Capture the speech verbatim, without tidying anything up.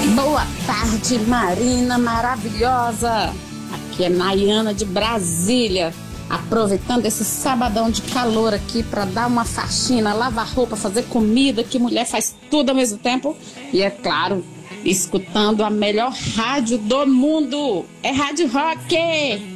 Boa tarde, Marina maravilhosa. Aqui é Nayana de Brasília, aproveitando esse sabadão de calor aqui para dar uma faxina, lavar roupa, fazer comida, que mulher faz tudo ao mesmo tempo. E é claro, escutando a melhor rádio do mundo. É Rádio Rock.